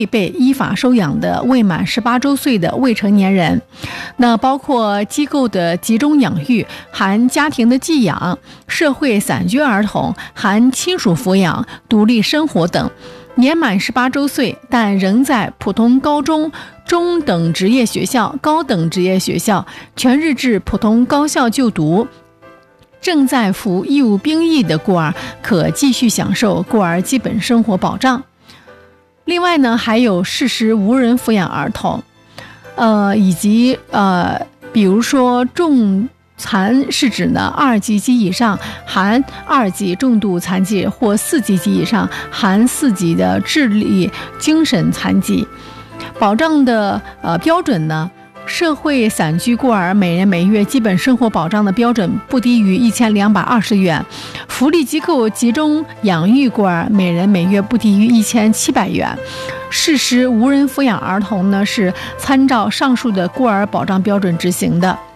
被依法收养的未满18周岁的未成年人，那包括机构的集中养育含家庭的寄养、社会散居儿童含亲属抚养、独立生活等，年满18周岁但仍在普通高中、中等职业学校、高等职业学校、全日制普通高校就读，正在服义务兵役的孤儿可继续享受孤儿基本生活保障。另外呢，还有事实无人抚养儿童，以及比如说重残是指呢2级及以上含2级重度残疾或4级及以上含4级的智力精神残疾。保障的标准呢，社会散居孤儿每人每月基本生活保障的标准不低于1220元，福利机构集中养育孤儿每人每月不低于1700元。事实无人抚养儿童呢，是参照上述的孤儿保障标准执行的。